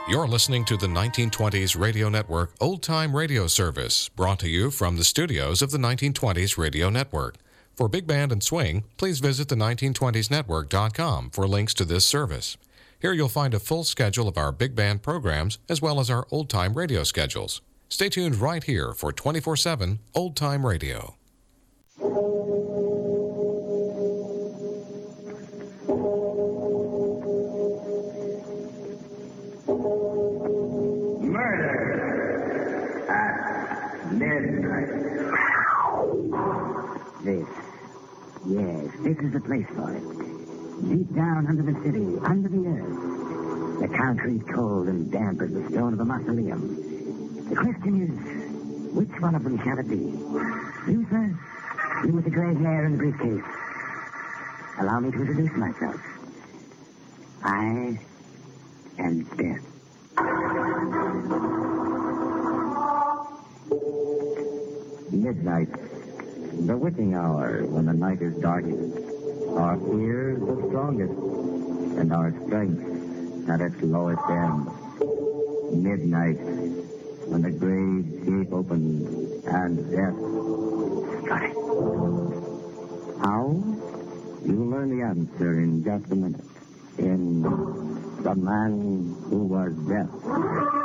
You're listening to the 1920s Radio Network Old Time Radio Service, brought to you from the studios of the 1920s Radio Network. For Big Band and Swing, please visit the 1920snetwork.com for links to this service. Here you'll find a full schedule of our big band programs as well as our old-time radio schedules. Stay tuned right here for 24/7 Old Time Radio. Murder at midnight. This is the place for it. Deep down under the city, under the earth. The concrete cold and damp as the stone of a mausoleum. The question is, which one of them shall it be? You, sir? You with the gray hair and the briefcase. Allow me to introduce myself. I am Death. Midnight. The witching hour when the night is darkest. Our fear is the strongest, and our strength at its lowest end. Midnight, when the grave gape opens and death strikes. How? You'll learn the answer in just a minute. In The Man Who Was Death.